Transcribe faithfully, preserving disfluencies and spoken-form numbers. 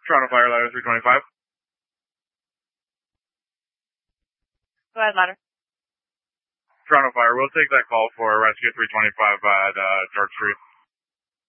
Toronto Fire Ladder three twenty-five. Go ahead, Ladder. Toronto Fire, we'll take that call for Rescue three twenty-five at uh, George Street.